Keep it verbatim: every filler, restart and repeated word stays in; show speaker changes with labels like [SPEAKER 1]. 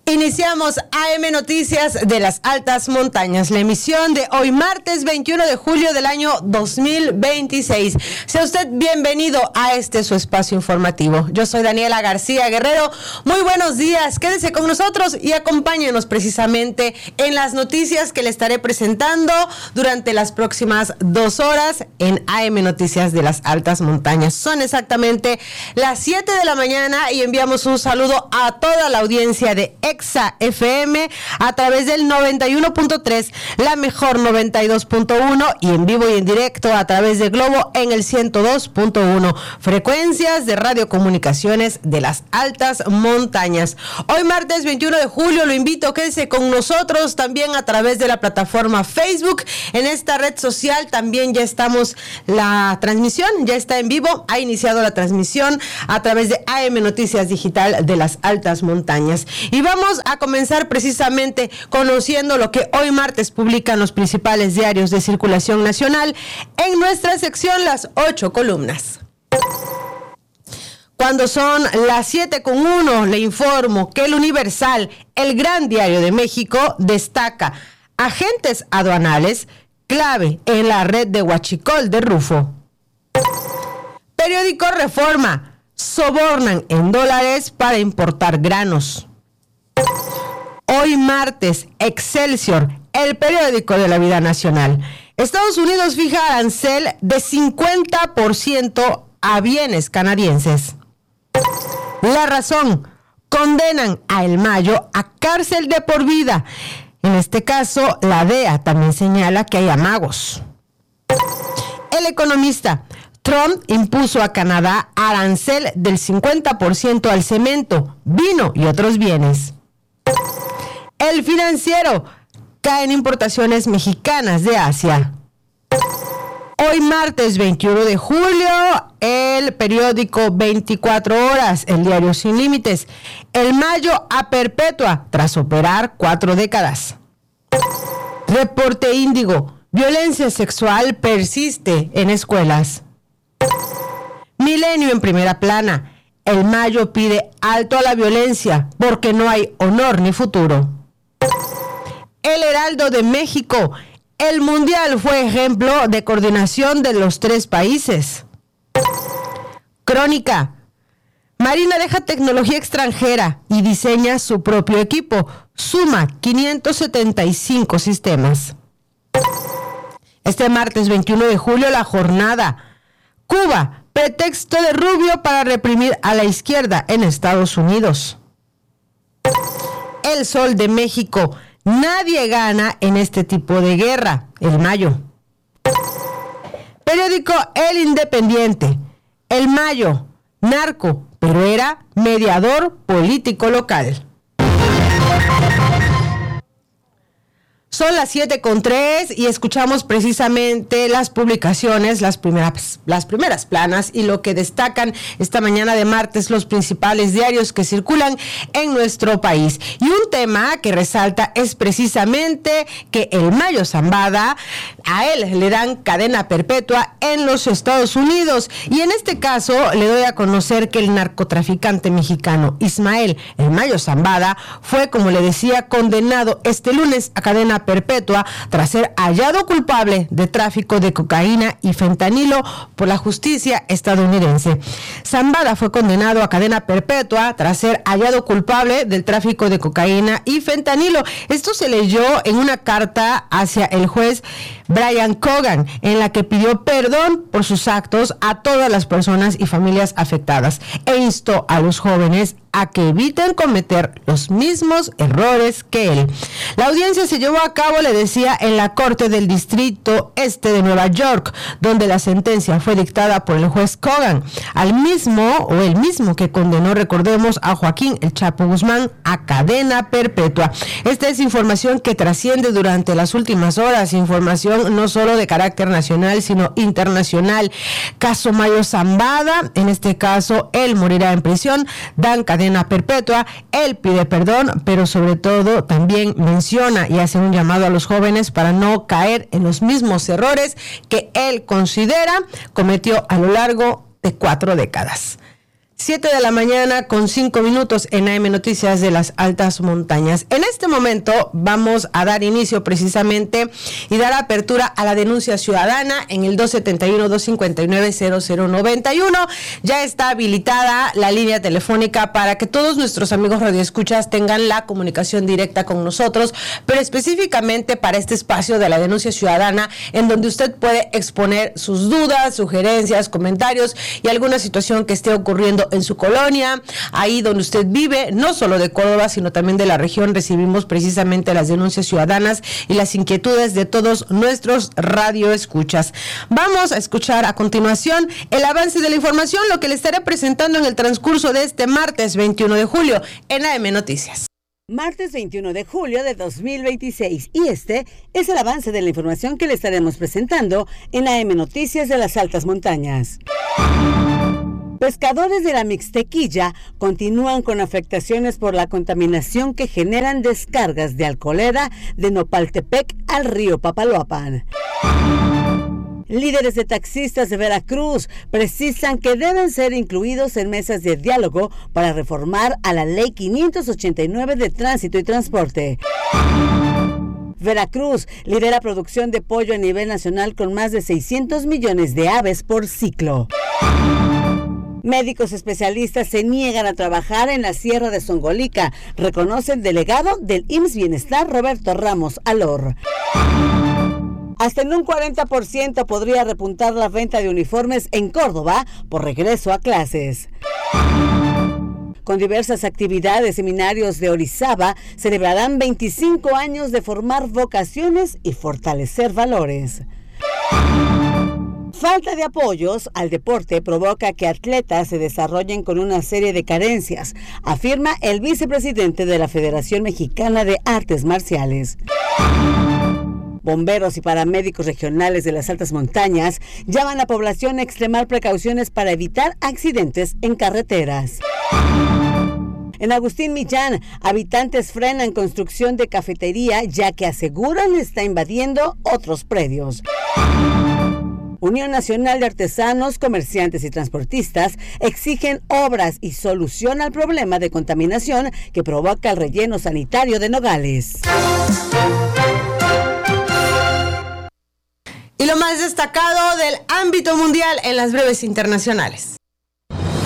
[SPEAKER 1] Iniciamos A M Noticias de las Altas Montañas, la emisión de hoy martes veintiuno de julio del año dos mil veintiséis. Sea usted bienvenido a este su espacio informativo. Yo soy Daniela García Guerrero. Muy buenos días, quédese con nosotros y acompáñenos precisamente en las noticias que le estaré presentando durante las próximas dos horas en A M Noticias de las Altas Montañas. Son exactamente las siete de la mañana y enviamos un saludo a toda la audiencia de Exa F M a través del noventa y uno punto tres, la mejor noventa y dos punto uno y en vivo y en directo a través de Globo en el ciento dos punto uno, frecuencias de radiocomunicaciones de las Altas Montañas. Hoy martes veintiuno de julio lo invito a quédese con nosotros también a través de la plataforma Facebook. En esta red social también ya estamos, la transmisión ya está en vivo, ha iniciado la transmisión a través de A M Noticias Digital de las Altas Montañas. Y vamos a comenzar precisamente conociendo lo que hoy martes publican los principales diarios de circulación nacional en nuestra sección Las Ocho Columnas. Cuando son las siete con uno, le informo que el Universal, el gran diario de México, destaca agentes aduanales clave en la red de huachicol de Rufo. Periódico Reforma, sobornan en dólares para importar granos. Hoy martes, Excelsior, el periódico de la vida nacional. Estados Unidos fija arancel de cincuenta por ciento a bienes canadienses. La Razón, condenan a El Mayo a cárcel de por vida. En este caso, la D E A también señala que hay amagos. El Economista, Trump impuso a Canadá arancel del cincuenta por ciento al cemento, vino y otros bienes. El Financiero, caen importaciones mexicanas de Asia. Hoy martes veintiuno de julio, el periódico veinticuatro horas, el diario Sin Límites, El Mayo a perpetua tras operar cuatro décadas. Reporte Índigo, violencia sexual persiste en escuelas. Milenio en primera plana, El Mayo pide alto a la violencia porque no hay honor ni futuro. El Heraldo de México, el Mundial fue ejemplo de coordinación de los tres países. Crónica, Marina deja tecnología extranjera y diseña su propio equipo, suma quinientos setenta y cinco sistemas. Este martes veintiuno de julio, La Jornada, Cuba, pretexto de Rubio para reprimir a la izquierda en Estados Unidos. El Sol de México, nadie gana en este tipo de guerra, El Mayo. Periódico El Independiente, El Mayo, narco, pero era mediador político local. Son las siete con tres y escuchamos precisamente las publicaciones, las primeras, las primeras planas y lo que destacan esta mañana de martes los principales diarios que circulan en nuestro país. Y un tema que resalta es precisamente que El Mayo Zambada, a él le dan cadena perpetua en los Estados Unidos. Y en este caso le doy a conocer que el narcotraficante mexicano Ismael El Mayo Zambada fue, como le decía, condenado este lunes a cadena perpetua tras ser hallado culpable de tráfico de cocaína y fentanilo por la justicia estadounidense. Zambada fue condenado a cadena perpetua tras ser hallado culpable del tráfico de cocaína y fentanilo. Esto se leyó en una carta hacia el juez Brian Cogan, en la que pidió perdón por sus actos a todas las personas y familias afectadas e instó a los jóvenes a que eviten cometer los mismos errores que él. La audiencia se llevó a cabo, le decía, en la Corte del Distrito Este de Nueva York, donde la sentencia fue dictada por el juez Cogan, al mismo o el mismo que condenó, recordemos, a Joaquín El Chapo Guzmán a cadena perpetua. Esta es información que trasciende durante las últimas horas, información no solo de carácter nacional, sino internacional. Caso Mayo Zambada, en este caso, él morirá en prisión, dan cadena perpetua, él pide perdón, pero sobre todo también menciona y hace un llamado a los jóvenes para no caer en los mismos errores que él considera cometió a lo largo de cuatro décadas. siete de la mañana con cinco minutos en A M Noticias de las Altas Montañas. En este momento vamos a dar inicio precisamente y dar apertura a la denuncia ciudadana en el dos siete uno, dos cinco nueve, cero cero nueve uno. Ya está habilitada la línea telefónica para que todos nuestros amigos radioescuchas tengan la comunicación directa con nosotros, pero específicamente para este espacio de la denuncia ciudadana, en donde usted puede exponer sus dudas, sugerencias, comentarios y alguna situación que esté ocurriendo en su colonia, ahí donde usted vive, no solo de Córdoba, sino también de la región. Recibimos precisamente las denuncias ciudadanas y las inquietudes de todos nuestros radioescuchas. Vamos a escuchar a continuación el avance de la información, lo que le estaré presentando en el transcurso de este martes veintiuno de julio en A M Noticias.
[SPEAKER 2] Martes veintiuno de julio de dos mil veintiséis, y este es el avance de la información que le estaremos presentando en A M Noticias de las Altas Montañas. Pescadores de la Mixtequilla continúan con afectaciones por la contaminación que generan descargas de alcoholera de Nopaltepec al río Papaloapan. Líderes de taxistas de Veracruz precisan que deben ser incluidos en mesas de diálogo para reformar a la Ley quinientos ochenta y nueve de Tránsito y Transporte. Veracruz lidera producción de pollo a nivel nacional con más de seiscientos millones de aves por ciclo. Médicos especialistas se niegan a trabajar en la Sierra de Zongolica, reconoce el delegado del I M S S Bienestar, Roberto Ramos Alor. Hasta en un cuarenta por ciento podría repuntar la venta de uniformes en Córdoba por regreso a clases. Con diversas actividades, seminarios de Orizaba celebrarán veinticinco años de formar vocaciones y fortalecer valores. Falta de apoyos al deporte provoca que atletas se desarrollen con una serie de carencias, afirma el vicepresidente de la Federación Mexicana de Artes Marciales. Bomberos y paramédicos regionales de las altas montañas llaman a población a extremar precauciones para evitar accidentes en carreteras. En Agustín Millán, habitantes frenan construcción de cafetería ya que aseguran está invadiendo otros predios. Unión Nacional de Artesanos, Comerciantes y Transportistas exigen obras y solución al problema de contaminación que provoca el relleno sanitario de Nogales.
[SPEAKER 1] Y lo más destacado del ámbito mundial en las breves internacionales.